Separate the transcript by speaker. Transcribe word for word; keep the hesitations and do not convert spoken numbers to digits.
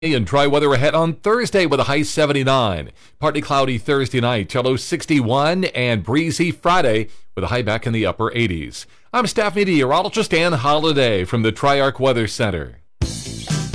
Speaker 1: And dry weather ahead on Thursday with a high seventy-nine. Partly cloudy Thursday night, low sixty-one, and breezy Friday with a high back in the upper eighties. I'm staff meteorologist Ann Holiday from the Triarch Weather Center.